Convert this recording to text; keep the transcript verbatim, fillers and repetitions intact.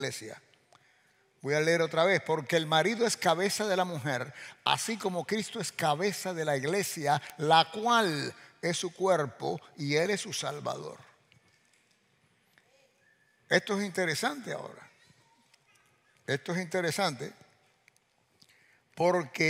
iglesia. Voy a leer otra vez. Porque el marido es cabeza de la mujer, así como Cristo es cabeza de la iglesia, la cual es su cuerpo y Él es su Salvador. Esto es interesante ahora. Esto es interesante porque